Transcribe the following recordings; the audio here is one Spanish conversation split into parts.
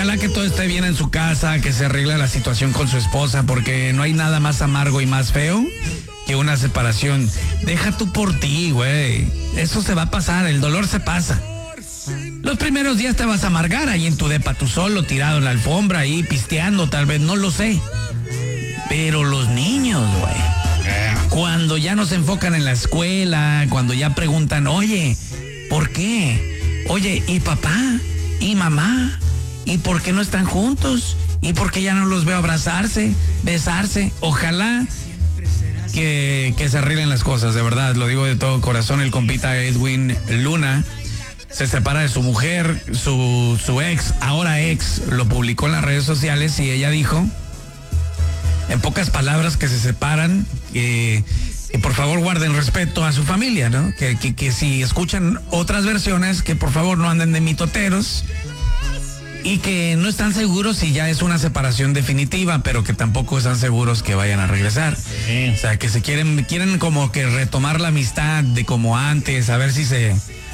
ojalá que todo esté bien en su casa, que se arregle la situación con su esposa, porque no hay nada más amargo y más feo que una separación. Deja tú por ti, güey. Eso se va a pasar, el dolor se pasa. Los primeros días te vas a amargar ahí en tu depa, tú solo, tirado en la alfombra, ahí pisteando, tal vez, no lo sé. Pero los niños, güey, cuando ya no se enfocan en la escuela, cuando ya preguntan, oye, ¿por qué? Oye, ¿y papá? ¿Y mamá? ¿Y por qué no están juntos? ¿Y por qué ya no los veo abrazarse, besarse? Ojalá que se arreglen las cosas, de verdad, lo digo de todo corazón. El compita Edwin Luna se separa de su mujer, su ex, ahora ex, lo publicó en las redes sociales y ella dijo, en pocas palabras, que se separan, que por favor guarden respeto a su familia, ¿no? Que si escuchan otras versiones, que por favor no anden de mitoteros, y que no están seguros si ya es una separación definitiva, pero que tampoco están seguros que vayan a regresar. Sí. O sea, que se quieren como que retomar la amistad de como antes, a ver si se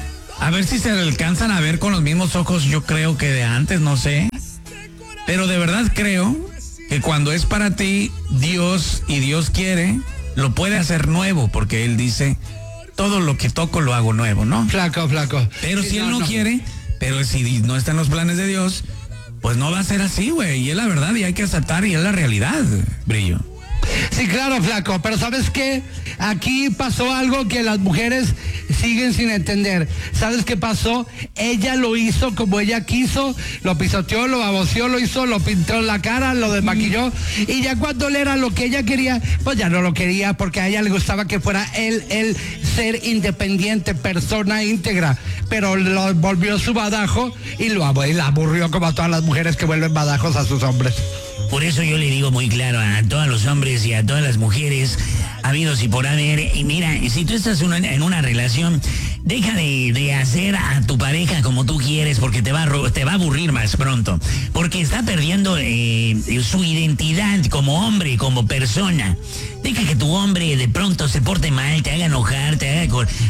alcanzan a ver con los mismos ojos, yo creo que de antes, no sé. Pero de verdad creo que cuando es para ti, Dios quiere, lo puede hacer nuevo, porque Él dice, todo lo que toco lo hago nuevo, ¿no? Flaco. Pero sí, si Él no quiere, pero si no está en los planes de Dios, pues no va a ser así, güey. Y es la verdad y hay que aceptar y es la realidad, Brillo. Sí, claro, flaco, pero ¿sabes qué? Aquí pasó algo que las mujeres siguen sin entender. ¿Sabes qué pasó? Ella lo hizo como ella quiso, lo pisoteó, lo baboseó, lo pintó en la cara, lo desmaquilló, y ya cuando él era lo que ella quería, pues ya no lo quería, porque a ella le gustaba que fuera él ser independiente, persona íntegra, pero lo volvió su badajo y la aburrió como a todas las mujeres que vuelven badajos a sus hombres. Por eso yo le digo muy claro a todos los hombres y a todas las mujeres, habidos y por haber, y mira, si tú estás en una relación, deja de hacer a tu pareja como tú quieres, porque te va a aburrir más pronto, porque está perdiendo su identidad como hombre, como persona. Deja que tu hombre de pronto se porte mal, te haga enojar, te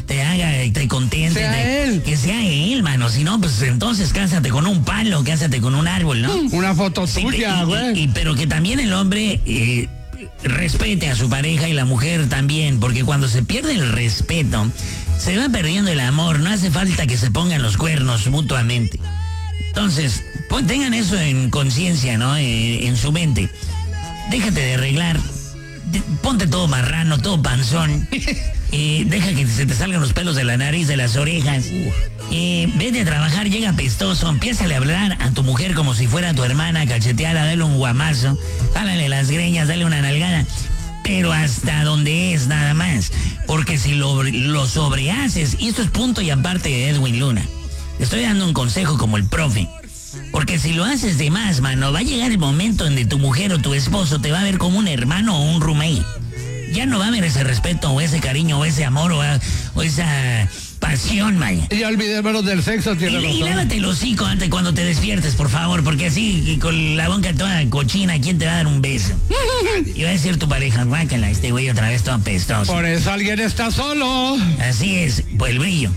contente, que sea él, mano. Si no, pues entonces cásate con un palo, cásate con un árbol, ¿no? Una foto tuya, güey. Pero que también el hombre respete a su pareja y la mujer también, porque cuando se pierde el respeto, se va perdiendo el amor. No hace falta que se pongan los cuernos mutuamente. Entonces, pues tengan eso en conciencia, ¿no? En su mente. Déjate de arreglar. Ponte todo marrano, todo panzón. Deja que se te salgan los pelos de la nariz, de las orejas. Vete a trabajar, llega pestoso. Empiézale a hablar a tu mujer como si fuera tu hermana, cacheteala, dale un guamazo, jálale las greñas, dale una nalgada. Pero hasta donde es, nada más. Porque si lo sobrehaces, y esto es punto y aparte de Edwin Luna, te estoy dando un consejo como el profe. Porque si lo haces de más, mano, va a llegar el momento en que tu mujer o tu esposo te va a ver como un hermano o un roommate. Ya no va a haber ese respeto o ese cariño o ese amor o esa pasión, Maya. Y olvidémonos del sexo, tiene razón. Y lávate el hocico antes cuando te despiertes, por favor, porque así, con la boca toda cochina, ¿quién te va a dar un beso? Y va a decir tu pareja, guácala, este güey otra vez todo apestoso. Por eso alguien está solo. Así es, pues el brillo.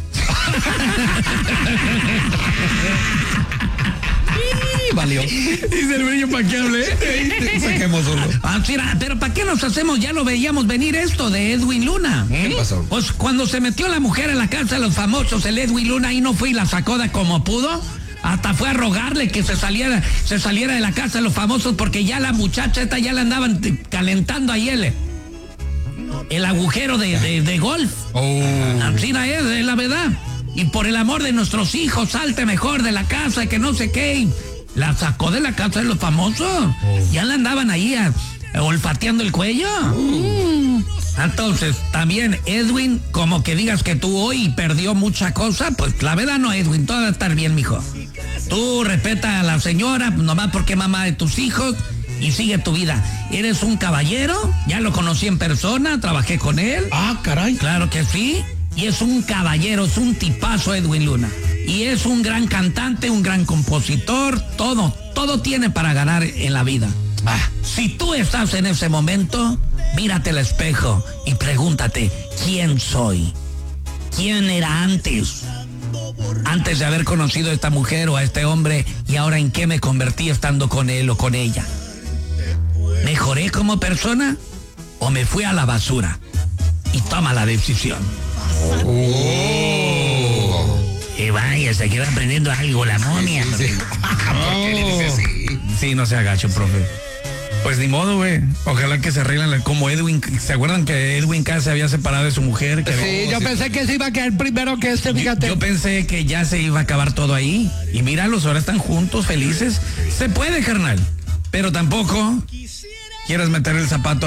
Valió. Dice el Brillo, ¿para qué hable? Saquemos uno. Pero ¿para qué nos hacemos? Ya lo veíamos venir esto de Edwin Luna. ¿Qué pasó? Pues cuando se metió la mujer en la casa de los famosos, el Edwin Luna ahí no fue y la sacó de como pudo. Hasta fue a rogarle que se saliera de la casa de los famosos, porque ya la muchacha esta ya le andaban calentando ahí el agujero de golf. Así es la verdad. Y por el amor de nuestros hijos, salte mejor de la casa, que no sé qué. La sacó de la casa de los famosos. Ya la andaban ahí olfateando el cuello. Entonces, también Edwin, como que digas que tú hoy perdió mucha cosa, pues la verdad no, Edwin, todo va a estar bien, mijo. Tú respeta a la señora, nomás porque es mamá de tus hijos, y sigue tu vida. Eres un caballero, ya lo conocí en persona, trabajé con él. Ah, caray. Claro que sí. Y es un caballero, es un tipazo Edwin Luna. Y es un gran cantante, un gran compositor, todo tiene para ganar en la vida. Si tú estás en ese momento, mírate al espejo y pregúntate, ¿quién soy? ¿Quién era antes? antes de haber conocido a esta mujer o a este hombre, y ahora en qué me convertí estando con él o con ella. ¿Mejoré como persona o me fui a la basura? Y toma la decisión. Y vaya, se queda aprendiendo algo la momia. ¿Por qué le dice así? Sí, no se agacho, profe. Pues ni modo, güey. Ojalá que se arreglen como Edwin. ¿Se acuerdan que Edwin Cass se había separado de su mujer? Sí, yo pensé que se iba a caer primero que fíjate. Yo pensé que ya se iba a acabar todo ahí. Y míralos, ahora están juntos, felices. Se puede, carnal. Pero tampoco quieras meter el zapato